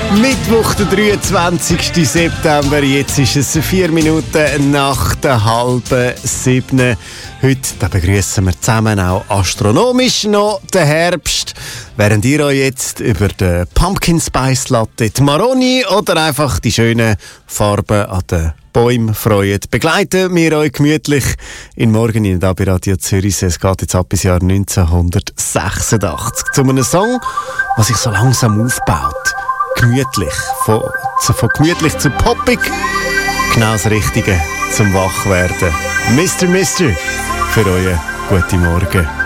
Mittwoch, der 23. September. Jetzt ist es 4 Minuten nach der 6:30. Heute begrüßen wir zusammen auch astronomisch noch den Herbst. Während ihr euch jetzt über den Pumpkin Spice Latte, die Maroni oder einfach die schönen Farben an den Bäumen freut, begleiten wir euch gemütlich in Morgen in der Radio Zürich. Es geht jetzt ab bis Jahr 1986 zu einem Song, der sich so langsam aufbaut. Gemütlich. Von gemütlich zu poppig. Genau das Richtige zum Wachwerden. Mr. für euren guten Morgen.